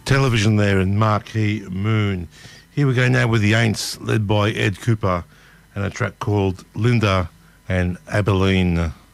Television there and Marquee Moon. Here we go now with the Aints, led by Ed Cooper, and a track called Linda and Abilene.